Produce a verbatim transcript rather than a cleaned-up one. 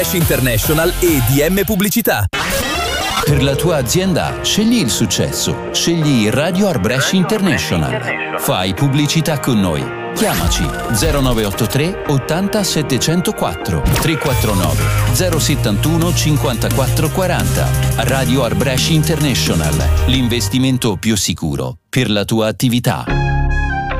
International e D M Pubblicità. Per la tua azienda scegli il successo, scegli Radio Arbresh International. Fai pubblicità con noi. Chiamaci zero nove otto tre ottanta settecentoquattro tre quattro nove zero settantuno cinquantaquattro quaranta. Radio Arbresh International, l'investimento più sicuro per la tua attività.